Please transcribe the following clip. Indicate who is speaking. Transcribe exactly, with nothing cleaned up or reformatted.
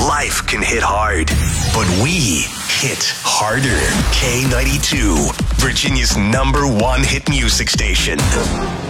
Speaker 1: Life can hit hard, but we hit harder. K ninety-two, Virginia's number one hit music station.